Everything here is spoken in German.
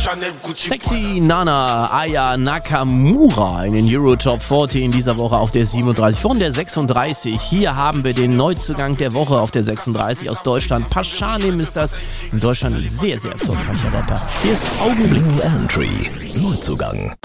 Sexy Nana Aya Nakamura in den Euro Top 40 in dieser Woche auf der 37 von der 36. Hier haben wir den Neuzugang der Woche auf der 36 aus Deutschland. Paschanim ist das. In Deutschland ein sehr, sehr erfolgreicher Rapper. Hier ist Augenblick. New Entry. Neuzugang.